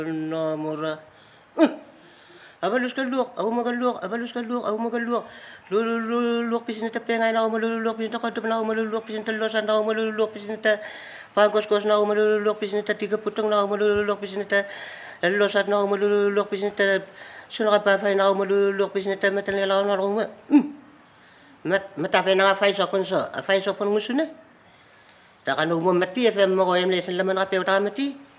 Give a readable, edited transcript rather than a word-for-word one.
Nomor abalus kaluk, aku magaluk, abalus kaluk, aku magaluk. Luluk pisin ta pengai na maluluk pisin ta kadap na maluluk pisin ta losan na maluluk pisin ta pangkos-kos na maluluk pisin ta tiga putong na maluluk pisin ta losan na maluluk pisin ta sunaka pa fai na maluluk pisin ta metal na lawan na roma. Mata pe na fai so kon so, fai so kon musune. Ta kan mo mati FM mo ko em lesen laman ka pe ta mati.